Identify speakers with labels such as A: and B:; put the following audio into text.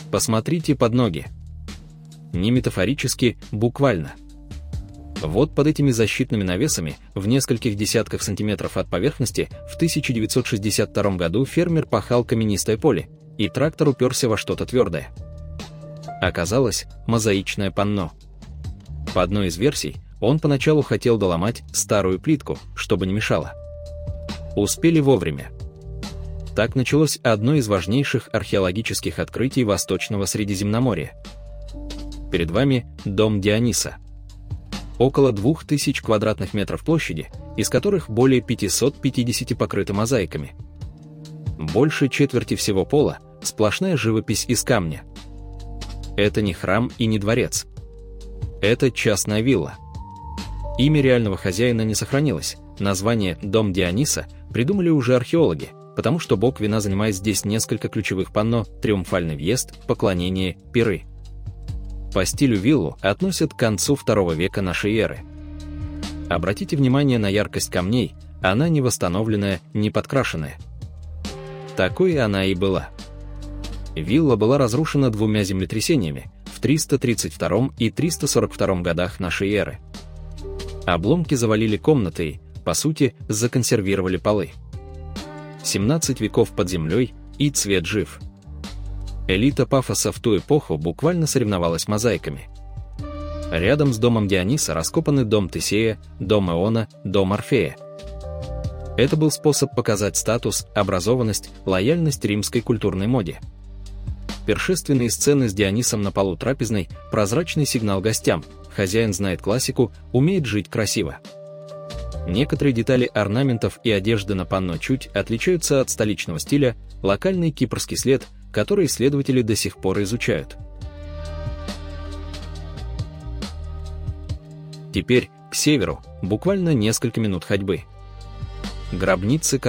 A: Посмотрите под ноги. Не метафорически, буквально. Вот под этими защитными навесами, в нескольких десятках сантиметров от поверхности, в 1962 году фермер пахал каменистое поле, и трактор уперся во что-то твердое. Оказалось, мозаичное панно. По одной из версий, он поначалу хотел доломать старую плитку, чтобы не мешало. Успели вовремя. Так началось одно из важнейших археологических открытий Восточного Средиземноморья. Перед вами дом Диониса. Около 2000 квадратных метров площади, из которых более 550 покрыты мозаиками. Больше четверти всего пола – сплошная живопись из камня. Это не храм и не дворец. Это частная вилла. Имя реального хозяина не сохранилось, название «Дом Диониса» придумали уже археологи, потому что бог вина занимает здесь несколько ключевых панно: триумфальный въезд, поклонение, пиры. По стилю виллу относят к концу II века нашей эры. Обратите внимание на яркость камней, она не восстановленная, не подкрашенная. Такой она и была. Вилла была разрушена двумя землетрясениями в 332 и 342 годах нашей эры. Обломки завалили комнаты и, по сути, законсервировали полы. 17 веков под землей, и цвет жив. Элита Пафоса в ту эпоху буквально соревновалась мозаиками. Рядом с домом Диониса раскопаны дом Тесея, дом Иона, дом Орфея. Это был способ показать статус, образованность, лояльность римской культурной моде. Пиршественные сцены с Дионисом на полу трапезной – прозрачный сигнал гостям: хозяин знает классику, умеет жить красиво. Некоторые детали орнаментов и одежды на панно чуть отличаются от столичного стиля, локальный кипрский след, который исследователи до сих пор изучают. Теперь к северу, буквально несколько минут ходьбы. Гробницы